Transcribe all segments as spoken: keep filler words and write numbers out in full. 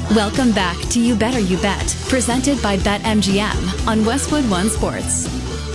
Welcome back to You Better You Bet, presented by BetMGM on Westwood One Sports.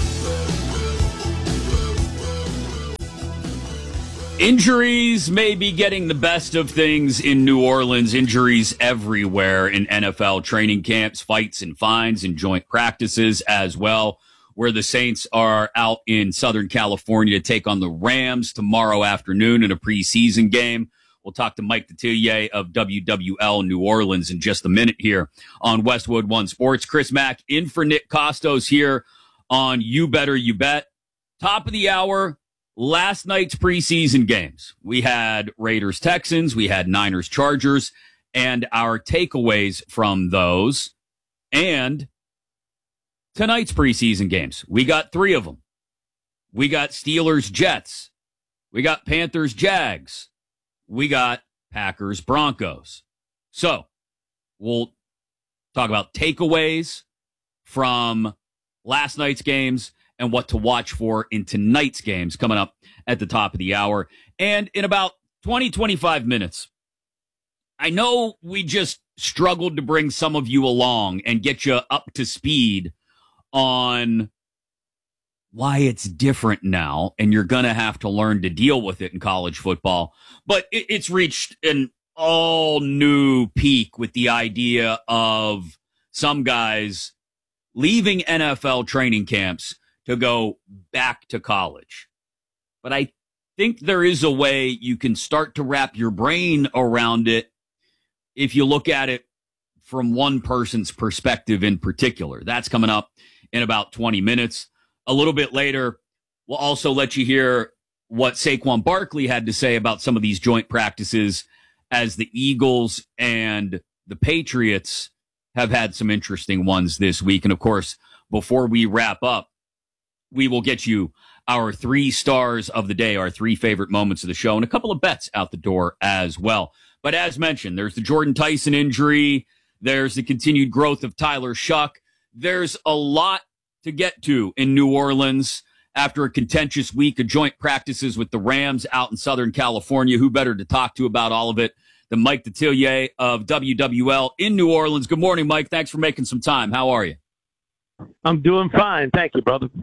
Injuries may be getting the best of things in New Orleans. Injuries everywhere in N F L training camps, fights and fines and joint practices as well, where the Saints are out in Southern California to take on the Rams tomorrow afternoon in a preseason game. We'll talk to Mike Detillier of W W L New Orleans in just a minute here on Westwood One Sports. Chris Mack in for Nick Costos here on You Better You Bet. Top of the hour, last night's preseason games. We had Raiders-Texans, we had Niners-Chargers, and our takeaways from those. And tonight's preseason games. We got three of them. We got Steelers-Jets. We got Panthers-Jags. We got Packers Broncos. So we'll talk about takeaways from last night's games and what to watch for in tonight's games coming up at the top of the hour. And in about twenty, twenty-five minutes, I know we just struggled to bring some of you along and get you up to speed on why it's different now, and you're going to have to learn to deal with it in college football. But it, it's reached an all-new peak with the idea of some guys leaving N F L training camps to go back to college. But I think there is a way you can start to wrap your brain around it if you look at it from one person's perspective in particular. That's coming up in about twenty minutes. A little bit later, we'll also let you hear what Saquon Barkley had to say about some of these joint practices, as the Eagles and the Patriots have had some interesting ones this week. And of course, before we wrap up, we will get you our three stars of the day, our three favorite moments of the show, and a couple of bets out the door as well. But as mentioned, there's the Jordan Tyson injury. There's the continued growth of Tyler Shuck. There's a lot to get to in New Orleans after a contentious week of joint practices with the Rams out in Southern California. Who better to talk to about all of it than Mike Detillier of W W L in New Orleans? Good morning, Mike. Thanks for making some time. How are you? I'm doing fine. Thank you, brother.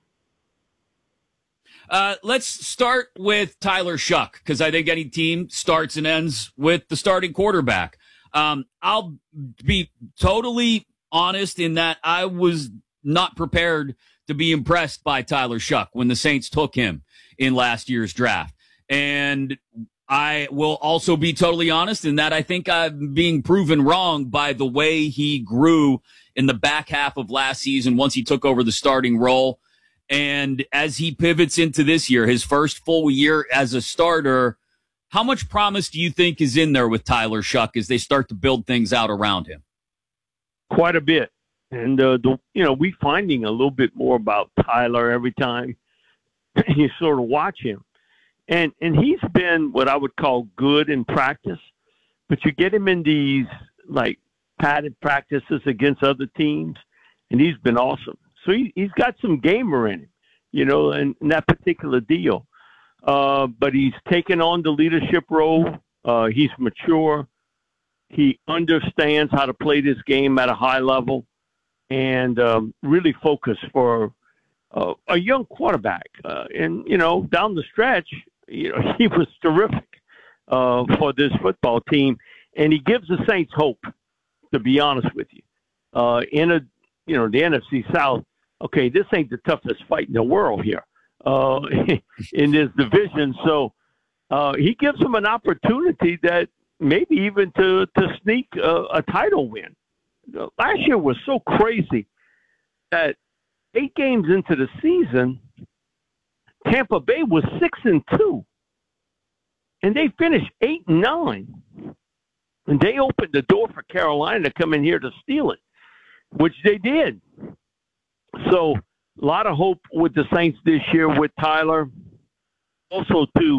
Uh, let's start with Tyler Shuck, because I think any team starts and ends with the starting quarterback. Um, I'll be totally honest in that I was not prepared to be impressed by Tyler Shuck when the Saints took him in last year's draft. And I will also be totally honest in that I think I'm being proven wrong by the way he grew in the back half of last season once he took over the starting role. And as he pivots into this year, his first full year as a starter, how much promise do you think is in there with Tyler Shuck as they start to build things out around him? Quite a bit. And, uh, the, you know, we finding a little bit more about Tyler every time you sort of watch him. And and he's been what I would call good in practice. But you get him in these, like, padded practices against other teams, and he's been awesome. So he, he's got some gamer in him, you know, in, in that particular deal. Uh, but he's taken on the leadership role. Uh, he's mature. He understands how to play this game at a high level. And um, really focused for uh, a young quarterback. Uh, and, you know, down the stretch, you know, he was terrific uh, for this football team. And he gives the Saints hope, to be honest with you. Uh, in a, you know, the N F C South, okay, this ain't the toughest fight in the world here uh, in this division. So uh, he gives them an opportunity that maybe even to, to sneak a, a title win. Last year was so crazy that eight games into the season, Tampa Bay was six and two, and they finished eight and nine, and they opened the door for Carolina to come in here to steal it, which they did. So a lot of hope with the Saints this year with Tyler. Also, to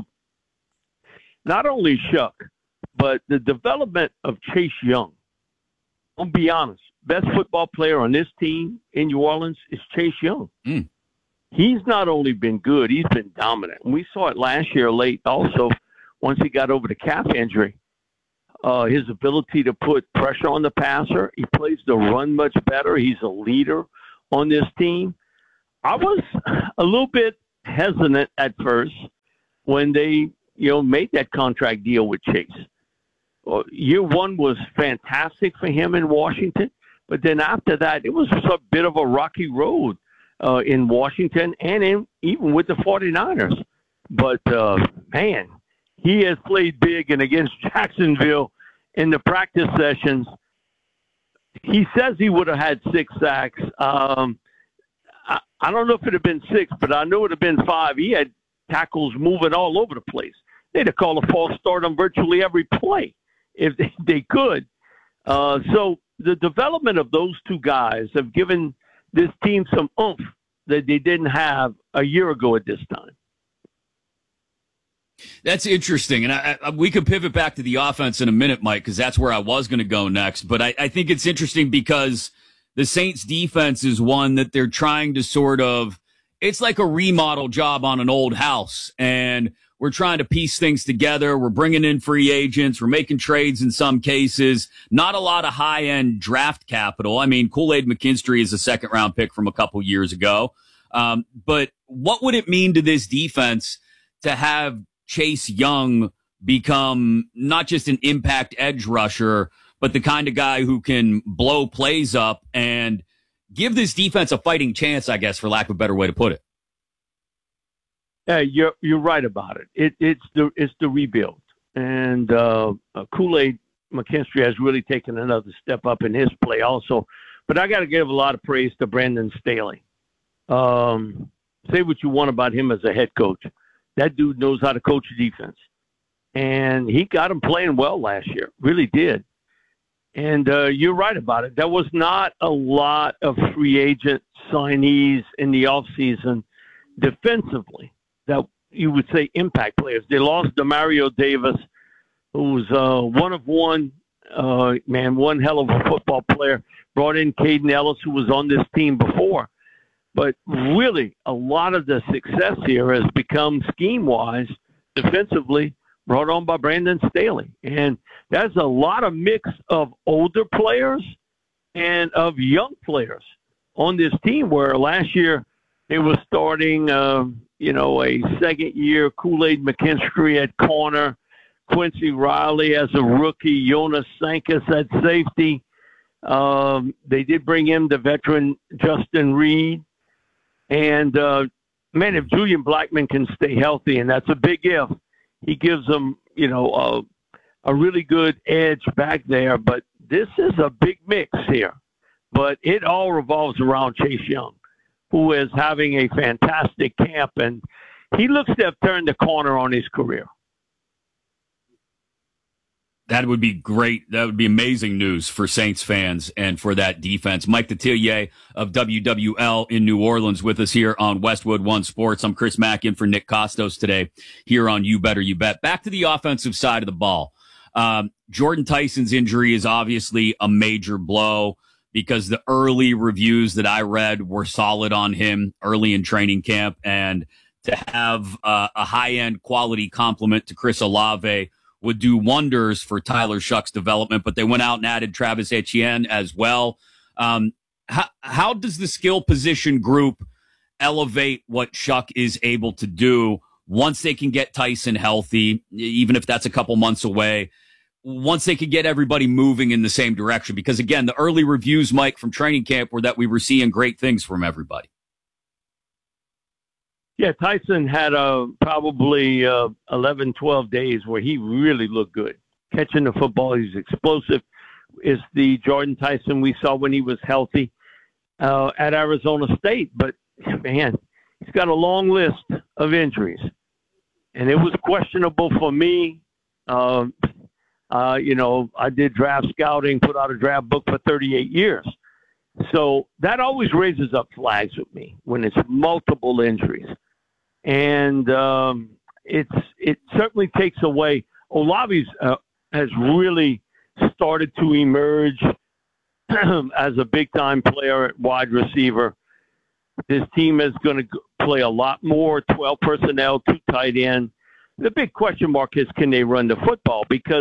not only Shuck, but the development of Chase Young. I'll be honest, best football player on this team in New Orleans is Chase Young. Mm. He's not only been good, he's been dominant. And we saw it last year late also once he got over the calf injury. uh, his ability to put pressure on the passer. He plays the run much better. He's a leader on this team. I was a little bit hesitant at first when they, you know, made that contract deal with Chase. Well, year one was fantastic for him in Washington, but then after that, it was a bit of a rocky road uh, in Washington and in, even with the 49ers. But, uh, man, he has played big, and against Jacksonville in the practice sessions, he says he would have had six sacks. Um, I, I don't know if it would have been six, but I know it would have been five. He had tackles moving all over the place. They'd have called a false start on virtually every play if they, they could. Uh, so the development of those two guys have given this team some oomph that they didn't have a year ago at this time. That's interesting. And I, I, we could pivot back to the offense in a minute, Mike, because that's where I was going to go next. But I, I think it's interesting because the Saints defense is one that they're trying to sort of, it's like a remodel job on an old house. And we're trying to piece things together. We're bringing in free agents. We're making trades in some cases. Not a lot of high-end draft capital. I mean, Kool-Aid McKinstry is a second-round pick from a couple years ago. Um, but what would it mean to this defense to have Chase Young become not just an impact edge rusher, but the kind of guy who can blow plays up and give this defense a fighting chance, I guess, for lack of a better way to put it? Yeah, you're you're right about it. It it's the it's the rebuild, and uh, uh, Kool-Aid McKinstry has really taken another step up in his play also. But I got to give a lot of praise to Brandon Staley. Um, say what you want about him as a head coach. That dude knows how to coach a defense. And he got him playing well last year, really did. And uh, you're right about it. There was not a lot of free agent signees in the offseason defensively that you would say impact players. They lost Demario Davis, who was uh, one of one, uh, man, one hell of a football player. Brought in Caden Ellis, who was on this team before. But really, a lot of the success here has become scheme-wise, defensively, brought on by Brandon Staley. And that's a lot of mix of older players and of young players on this team, where last year it was starting, uh, you know, a second-year Kool-Aid McKinstry at corner, Quincy Riley as a rookie, Jonas Sankas at safety. Um, they did bring in the veteran Justin Reed. And, uh, man, if Julian Blackman can stay healthy, and that's a big if, he gives them, you know, a, a really good edge back there. But this is a big mix here. But it all revolves around Chase Young, who is having a fantastic camp. And he looks to have turned the corner on his career. That would be great. That would be amazing news for Saints fans and for that defense. Mike Detillier of W W L in New Orleans with us here on Westwood One Sports. I'm Chris Mack in for Nick Costos today here on You Better You Bet. Back to the offensive side of the ball. Um, Jordan Tyson's injury is obviously a major blow because the early reviews that I read were solid on him early in training camp. And to have uh, a high-end quality complement to Chris Olave would do wonders for Tyler Shuck's development, but they went out and added Travis Etienne as well. Um, how, how does the skill position group elevate what Shuck is able to do once they can get Tyson healthy, even if that's a couple months away, once they can get everybody moving in the same direction? Because, again, the early reviews, Mike, from training camp were that we were seeing great things from everybody. Yeah, Tyson had uh, probably uh, eleven, twelve days where he really looked good. Catching the football, he's explosive. Is the Jordan Tyson we saw when he was healthy uh, at Arizona State. But, man, he's got a long list of injuries. And it was questionable for me. Uh, uh, you know, I did draft scouting, put out a draft book for thirty-eight years. So that always raises up flags with me when it's multiple injuries. And um, it's it certainly takes away. Olave's uh, has really started to emerge as a big-time player at wide receiver. This team is going to play a lot more twelve personnel, two tight end. The big question mark is, can they run the football? Because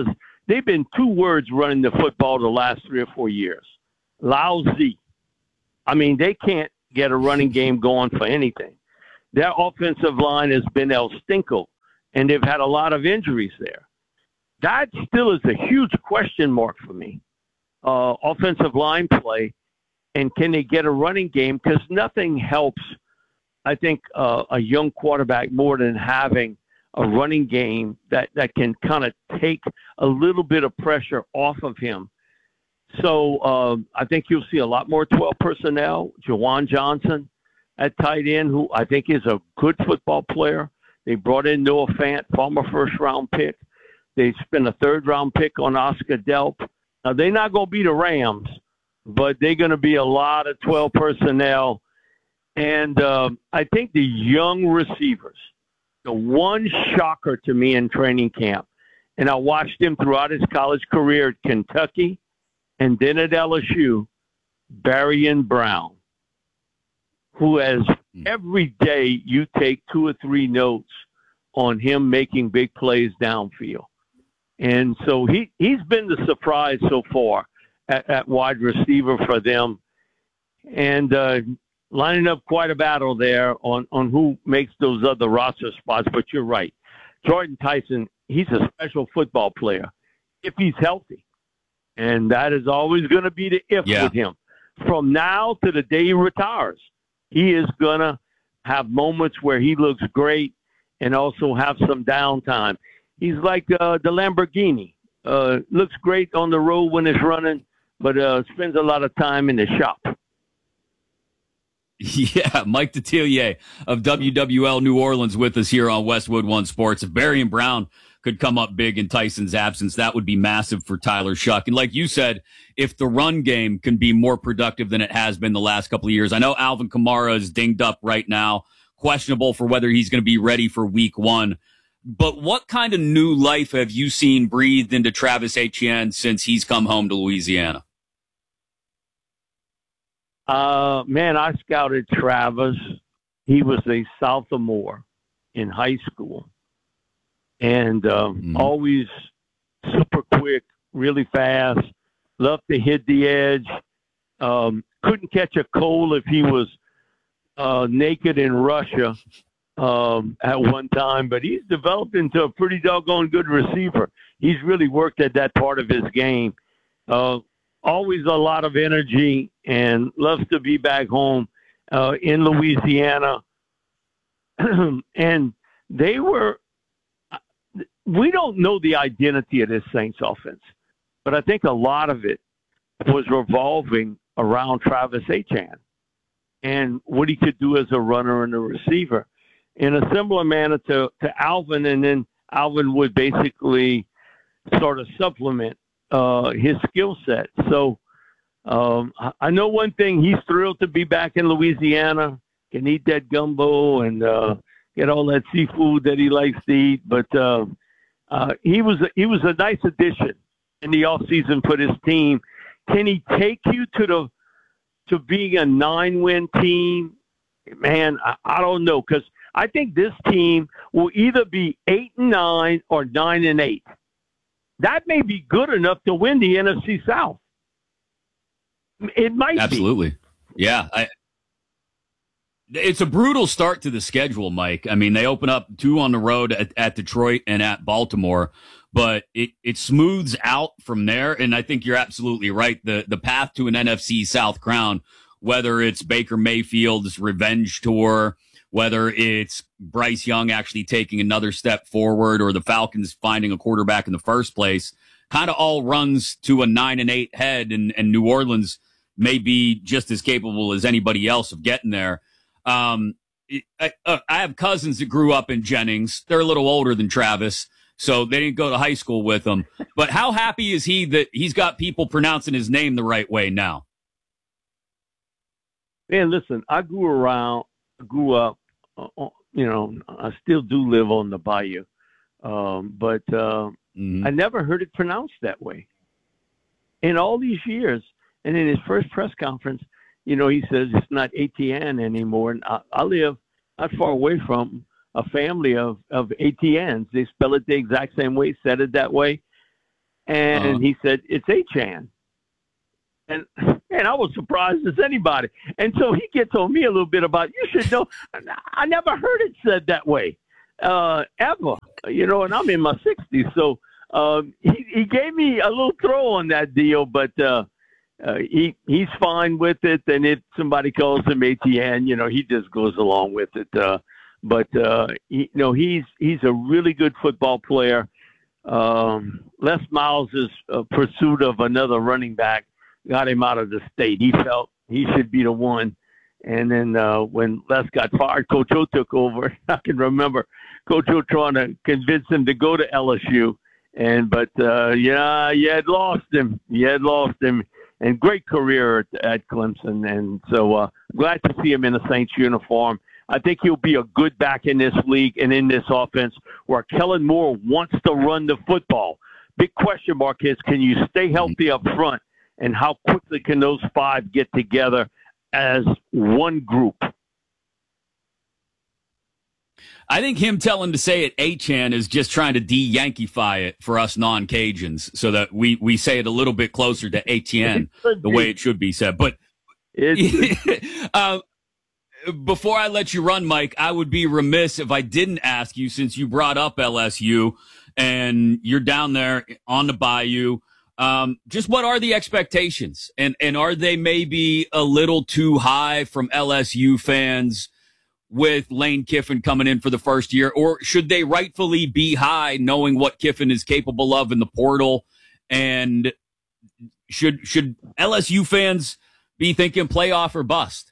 they've been two words running the football the last three or four years. Lousy. I mean, they can't get a running game going for anything. Their offensive line has been El Stinko, and they've had a lot of injuries there. That still is a huge question mark for me. Uh, offensive line play, and can they get a running game? Because nothing helps, I think, uh, a young quarterback more than having a running game that, that can kind of take a little bit of pressure off of him. So uh, I think you'll see a lot more twelve personnel. Jawan Johnson at tight end, who I think is a good football player. They brought in Noah Fant, former first-round pick. They spent a third-round pick on Oscar Delp. Now, they're not going to be the Rams, but they're going to be a lot of twelve personnel. And uh, I think the young receivers, the one shocker to me in training camp, and I watched him throughout his college career at Kentucky and then at L S U, Barian Brown, who has every day you take two or three notes on him making big plays downfield. And so he, he's been the surprise so far at, at wide receiver for them. And uh, lining up quite a battle there on, on who makes those other roster spots. But you're right. Jordan Tyson, he's a special football player if he's healthy. And that is always going to be the if yeah. with him. From now to the day he retires, he is going to have moments where he looks great and also have some downtime. He's like uh, the Lamborghini. Uh, looks great on the road when it's running, but uh, spends a lot of time in the shop. Yeah, Mike Detillier of W W L New Orleans with us here on Westwood One Sports. If Barian Brown could come up big in Tyson's absence, that would be massive for Tyler Shuck. And like you said, if the run game can be more productive than it has been the last couple of years, I know Alvin Kamara is dinged up right now, questionable for whether he's going to be ready for week one. But what kind of new life have you seen breathed into Travis Etienne since he's come home to Louisiana? Uh, man, I scouted Travis. He was a sophomore in high school. And um, mm. always super quick, really fast, loved to hit the edge. Um, couldn't catch a cold if he was uh, naked in Russia um, at one time. But he's developed into a pretty doggone good receiver. He's really worked at that part of his game. Uh, always a lot of energy and loves to be back home uh, in Louisiana. And they were we don't know the identity of this Saints offense, but I think a lot of it was revolving around Travis Etienne and what he could do as a runner and a receiver in a similar manner to, to Alvin. And then Alvin would basically sort of supplement uh, his skill set. So um, I know one thing, he's thrilled to be back in Louisiana, can eat that gumbo and uh, get all that seafood that he likes to eat. But uh, uh, he was a, he was a nice addition in the offseason for this team. Can he take you to the to being a nine-win team? Man, I, I don't know, because I think this team will either be eight and nine or nine and eight. That may be good enough to win the N F C South. It might Absolutely. be. Yeah. I, it's a brutal start to the schedule, Mike. I mean, they open up two on the road at, at Detroit and at Baltimore, but it, it smooths out from there. And I think you're absolutely right. The, the path to an N F C South crown, whether it's Baker Mayfield's revenge tour, whether it's Bryce Young actually taking another step forward, or the Falcons finding a quarterback in the first place, kind of all runs to a nine and eight head, and, and New Orleans may be just as capable as anybody else of getting there. Um, I, I have cousins that grew up in Jennings. They're a little older than Travis, so they didn't go to high school with him. But how happy is he that he's got people pronouncing his name the right way now? Man, listen, I grew around, grew up, uh, you know, I still do live on the bayou, um, but uh, mm-hmm. I never heard it pronounced that way in all these years. And in his first press conference, you know, he says it's not Etienne anymore. And I, I live not far away from a family of, of Etiennes. They spell it the exact same way, said it that way. And Uh-huh. he said, it's Achane. And and I was surprised as anybody. And so he gets on me a little bit about, you should know, I never heard it said that way, uh, ever. You know, and I'm in my sixties. So um, he, he gave me a little throw on that deal, but uh, uh, he he's fine with it. And if somebody calls him A T N, you know, he just goes along with it. Uh, but, uh, he, you know, he's, he's a really good football player. Um, Les Miles' uh, pursuit of another running back got him out of the state. He felt he should be the one. And then uh, when Les got fired, Coach O took over. I can remember Coach O trying to convince him to go to L S U. And but uh, yeah, you had lost him. You had lost him. And great career at, at Clemson. And so uh, glad to see him in a Saints uniform. I think he'll be a good back in this league and in this offense where Kellen Moore wants to run the football. Big question mark is, can you stay healthy up front, and how quickly can those five get together as one group? I think him telling to say it Achane is just trying to de-Yankeefy it for us non-Cajuns so that we, we say it a little bit closer to Etienne, the way it should be said. But uh, before I let you run, Mike, I would be remiss if I didn't ask you, since you brought up L S U and you're down there on the bayou, um, just what are the expectations? And, and are they maybe a little too high from L S U fans with Lane Kiffin coming in for the first year? Or should they rightfully be high, knowing what Kiffin is capable of in the portal? And should should L S U fans be thinking playoff or bust?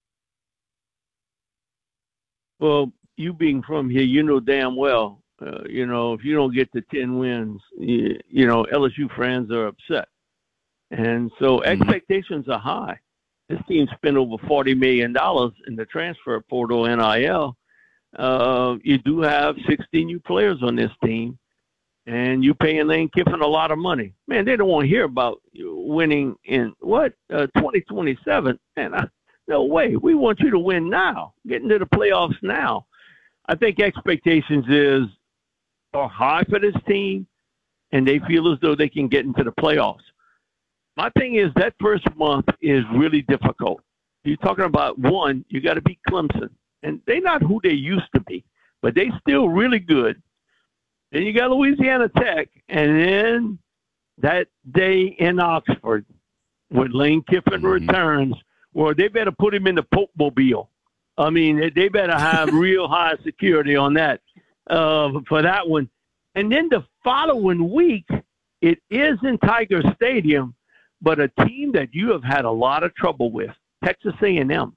Well, you being from here, you know damn well, uh, you know, if you don't get to ten wins, you, you know, L S U fans are upset. And so mm-hmm. expectations are high. This team spent over forty million dollars in the transfer portal N I L. Uh, you do have sixteen new players on this team, and you're paying Lane Kiffin a lot of money. Man, they don't want to hear about winning in, what, uh, twenty twenty-seven. Man, I, no way. We want you to win now, get into the playoffs now. I think expectations is are high for this team, and they feel as though they can get into the playoffs. My thing is that first month is really difficult. You're talking about, one, you got to beat Clemson. And they're not who they used to be, but they still really good. Then you got Louisiana Tech, and then that day in Oxford when Lane Kiffin mm-hmm. returns, well, they better put him in the Pope Mobile. I mean, they better have real high security on that uh, for that one. And then the following week, it is in Tiger Stadium, but a team that you have had a lot of trouble with, Texas A and M.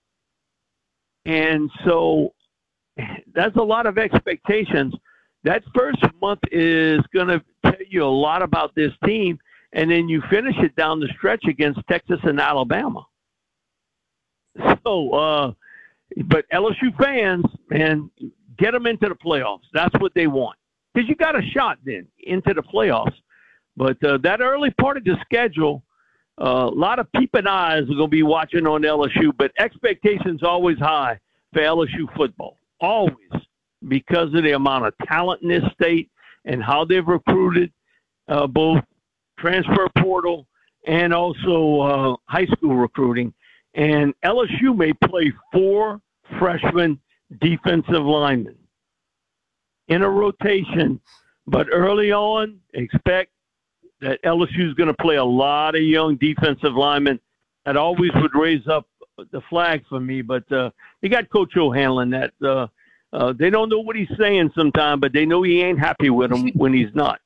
And so that's a lot of expectations. That first month is going to tell you a lot about this team, and then you finish it down the stretch against Texas and Alabama. So, uh, but L S U fans, man, get them into the playoffs. That's what they want. Because you got a shot then into the playoffs. But uh, that early part of the schedule, uh, a lot of peeping eyes are going to be watching on L S U, but expectations always high for L S U football, always, because of the amount of talent in this state and how they've recruited uh, both transfer portal and also uh, high school recruiting. And L S U may play four freshman defensive linemen in a rotation, but early on, expect that L S U is going to play a lot of young defensive linemen. That always would raise up the flag for me, but uh, you got Coach O handling that. Uh, uh, they don't know what he's saying sometimes, but they know he ain't happy with him when he's not.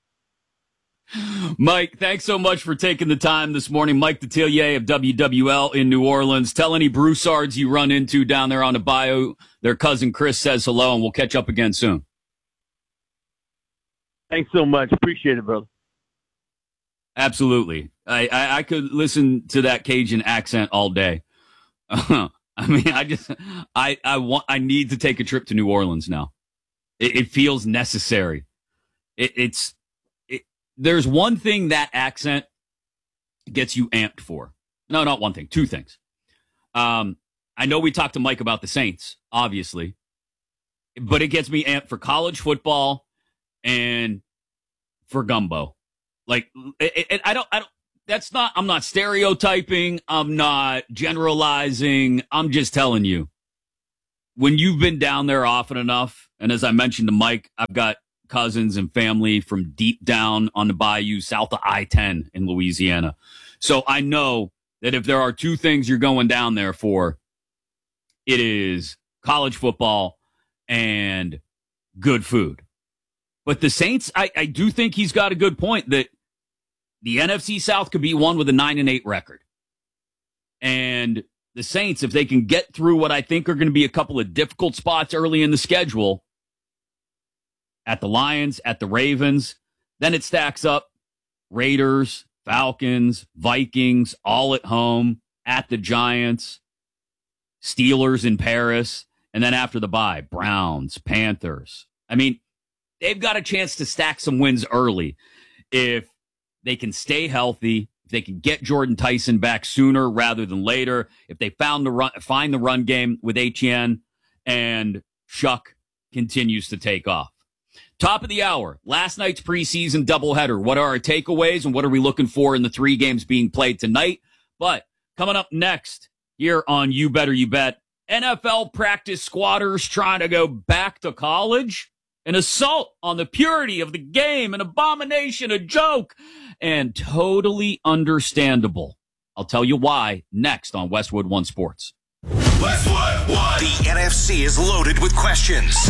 Mike, thanks so much for taking the time this morning. Mike Detillier of W W L in New Orleans. Tell any Broussards you run into down there on the bayou, their cousin Chris says hello, and we'll catch up again soon. Thanks so much. Appreciate it, brother. Absolutely. I, I, I could listen to that Cajun accent all day. Uh, I mean, I just, I, I want, I need to take a trip to New Orleans now. It, it feels necessary. It, it's, it, there's one thing that accent gets you amped for. No, not one thing, two things. Um, I know we talked to Mike about the Saints, obviously, but it gets me amped for college football and for gumbo. Like, it, it, I don't, I don't, that's not, I'm not stereotyping. I'm not generalizing. I'm just telling you, when you've been down there often enough, and as I mentioned to Mike, I've got cousins and family from deep down on the bayou south of I ten in Louisiana. So I know that if there are two things you're going down there for, it is college football and good food. But the Saints, I, I do think he's got a good point that the N F C South could be won with a nine and eight record. And the Saints, if they can get through what I think are going to be a couple of difficult spots early in the schedule, at the Lions, at the Ravens, then it stacks up Raiders, Falcons, Vikings, all at home, at the Giants, Steelers in Paris, and then after the bye, Browns, Panthers. I mean, they've got a chance to stack some wins early if they can stay healthy, if they can get Jordan Tyson back sooner rather than later, if they found the run, find the run game with Etienne and Shuck continues to take off. Top of the hour, last night's preseason doubleheader. What are our takeaways and what are we looking for in the three games being played tonight? But coming up next here on You Better You Bet, N F L practice squatters trying to go back to college, an assault on the purity of the game, an abomination, a joke, and totally understandable. I'll tell you why next on Westwood One Sports. Westwood One. The N F C is loaded with questions.